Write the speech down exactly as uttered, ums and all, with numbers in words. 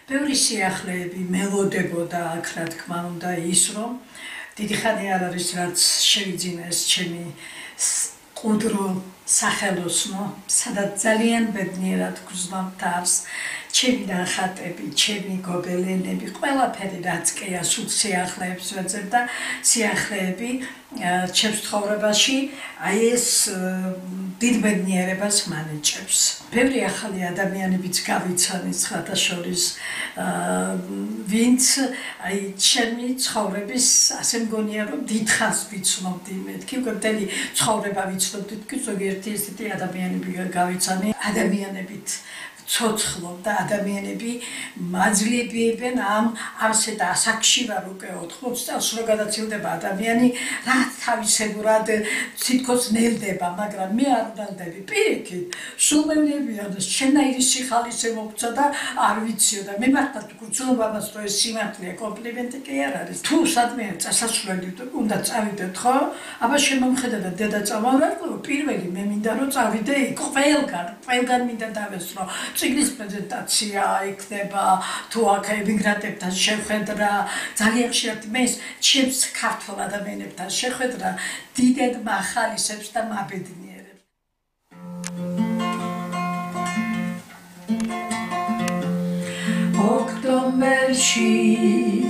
ბევრი სიახლეები მელოდებოდა აქ, რა თქმა უნდა, ის რომ დიდი ხანი არ არის რაც შევიძინა ეს ჩემი ყუდრო სახელოსნო, სადაც ძალიან ბედნიერად გრძნობ თავს, ჩემი ნახატები, ჩემი გობელენები, ყველაფერი რაც კი ასულ სიახლეებს ვეძებ და სიახლეები ჩემს ცხოვრებაში აი ეს დიდ ბედნიერებას მანიჭებს. ბევრი ახალი ადამიანებიც გავიცანით სხვათა შორის, ვინც აი ჩემი ცხოვრების ასე მგონია რომ დიდხანს ვიცნობდი მეთქი, მთელი ცხოვრება ვიცნობდი, თქო ზოგიერთი ესეთი ადამიანები გავიცანი, ადამიანებით ცოცხლობ და ადამიანები მაძლიერებენ ამ ასეთ ასაკში ვარ უკვე ოთხმოც წელს რო გადაცილდება ადამიანი რა თავისებურად თითქოს ნელდება, მაგრამ მე არ ვნელდები პირიქით, სულ მევნებია და შენაირი სიხალისე მოგცა და არ ვიციო და მე მართლა გულწრფელობ ამას რომ ეს სიმართლეა, კომპლიმენტი კი არ არის. თუ სადმე წასასვლელი უნდა წავიდეთ, ხო? აბა შემომხედა და დედა წამოვარდო, პირველი მე მინდა რომ წავიდე იქ ყველგან, ყველგან მინდა დავესწრო. წიგნის პრეზენტაცია იქნება, თუ აქ ემიგრანტებთან შეხვედრა, ძალიან ხშირად მე ჩემს ქართულ ადამიანებთან შეხვედრა დიდად მახალისებს და მაბედნიერებს. ოქტომბერში